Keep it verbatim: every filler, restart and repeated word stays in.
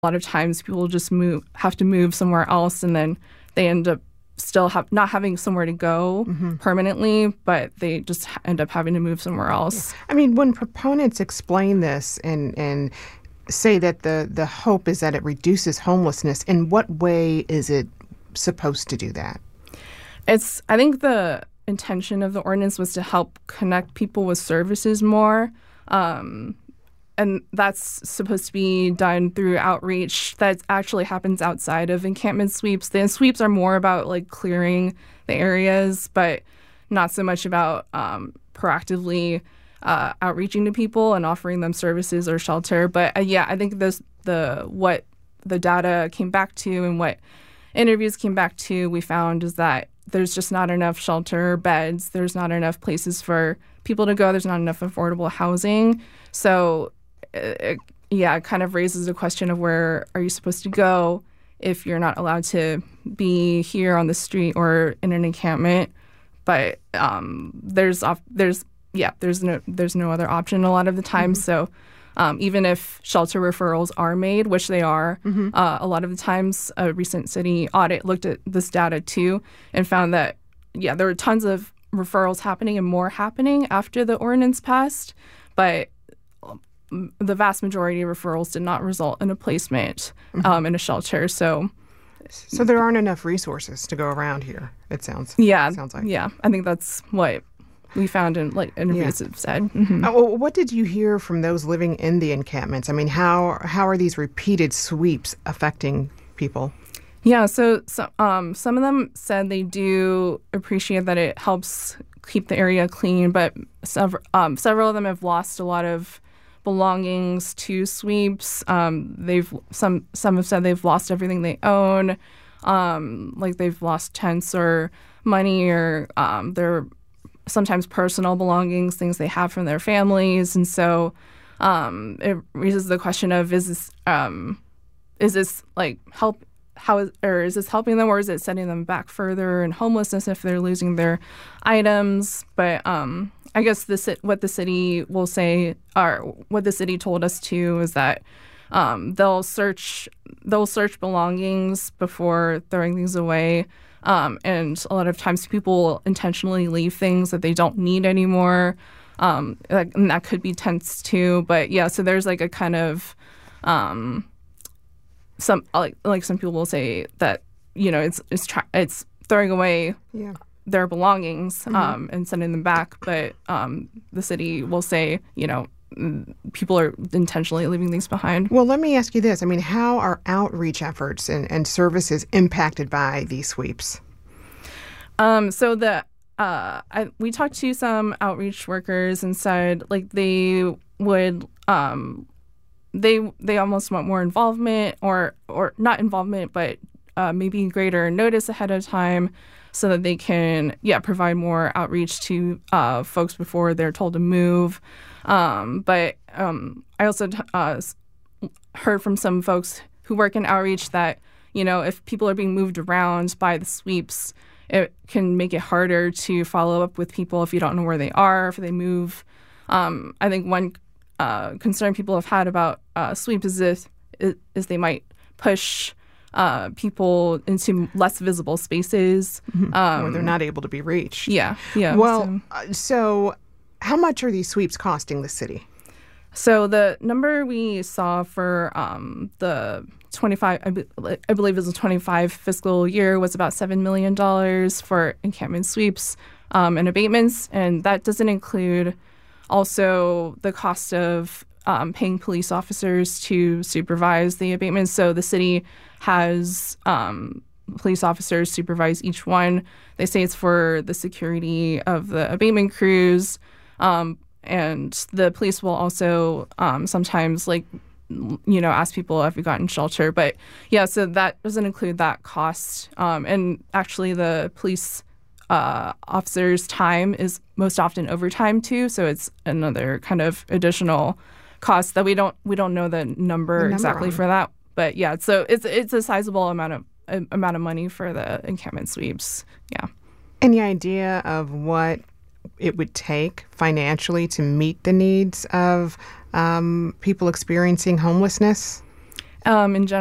A lot of times people just move, have to move somewhere else, and then they end up still have not having somewhere to go mm-hmm. permanently, but they just end up having to move somewhere else. I mean, when proponents explain this and and say that the, the hope is that it reduces homelessness, in what way is it supposed to do that? It's, I think the intention of the ordinance was to help connect people with services more. Um, and that's supposed to be done through outreach that actually happens outside of encampment sweeps. The sweeps are more about like clearing the areas, but not so much about um, proactively uh, outreaching to people and offering them services or shelter. But uh, yeah, I think this the what the data came back to and what interviews came back to, we found is that there's just not enough shelter beds. There's not enough places for people to go. There's not enough affordable housing. So, it, yeah, it kind of raises a question of where are you supposed to go if you're not allowed to be here on the street or in an encampment. But um, there's off, there's yeah there's no there's no other option a lot of the time. Mm-hmm. So. Um, even if shelter referrals are made, which they are, mm-hmm. uh, a lot of the times a recent city audit looked at this data too and found that, yeah, there were tons of referrals happening and more happening after the ordinance passed, but the vast majority of referrals did not result in a placement mm-hmm. um, in a shelter. So, so there aren't enough resources to go around here, it sounds, yeah, it sounds like. Yeah, I think that's what we found in like interviews yeah. have said. Mm-hmm. Uh, well, what did you hear from those living in the encampments? I mean, how how are these repeated sweeps affecting people? Yeah, so, so um, some of them said they do appreciate that it helps keep the area clean, but several um, several of them have lost a lot of belongings to sweeps. Um, they've some some have said they've lost everything they own, um, like they've lost tents or money or um, their sometimes personal belongings, things they have from their families. And so um, it raises the question of, is this, um, is this like help, how is, or is this helping them, or is it setting them back further in homelessness if they're losing their items? But um, I guess the what the city will say, or what the city told us too, is that um, they'll search, they'll search belongings before throwing things away. Um, and a lot of times people will intentionally leave things that they don't need anymore. Um, and that could be tents too. But yeah, so there's like a kind of um, some like like some people will say that, you know, it's it's tra- it's throwing away yeah. their belongings mm-hmm. um, and sending them back. But um, the city will say, you know, people are intentionally leaving things behind. Well, let me ask you this. I mean, how are outreach efforts and, and services impacted by these sweeps? Um, so the uh, I, we talked to some outreach workers and said, like, they would um, they they almost want more involvement or or not involvement, but uh, maybe greater notice ahead of time so that they can yeah provide more outreach to uh, folks before they're told to move. Um, but um, I also uh, heard from some folks who work in outreach that, you know, if people are being moved around by the sweeps, it can make it harder to follow up with people if you don't know where they are, if they move. Um, I think one uh, concern people have had about uh, sweeps is, if, is they might push uh, people into less visible spaces. Mm-hmm. Um, or they're not able to be reached. Yeah, yeah. Well, so... Uh, so how much are these sweeps costing the city? So the number we saw for um, the twenty-five, I, be, I believe it was a twenty-five fiscal year, was about seven million dollars for encampment sweeps um, and abatements. And that doesn't include also the cost of um, paying police officers to supervise the abatements. So the city has um, police officers supervise each one. They say it's for the security of the abatement crews. Um, and the police will also um, sometimes, like, you know, ask people, have you gotten shelter? But, yeah, so that doesn't include that cost. Um, and actually the police uh, officers' time is most often overtime, too. So it's another kind of additional cost that we don't we don't know the number, the number exactly on. for that. But, yeah, so it's it's a sizable amount of uh, amount of money for the encampment sweeps. Yeah. Any idea of what it would take financially to meet the needs of um, people experiencing homelessness? um, in general.